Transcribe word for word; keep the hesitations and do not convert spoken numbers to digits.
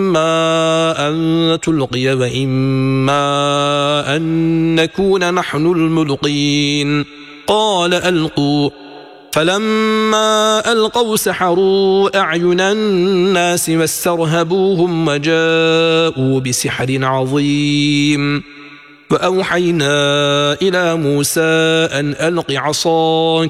إما أن تلقي وإما أن نكون نحن الملقين قال ألقوا فلما ألقوا سحروا أعين الناس واسترهبوهم وجاءوا بسحر عظيم وأوحينا إلى موسى أن ألق عصاك